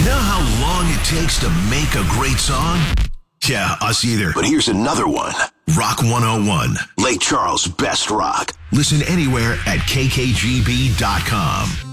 Know how long it takes to make a great song? Yeah, us either. But here's another one. Rock 101. Lake Charles' best rock. Listen anywhere at kkgb.com.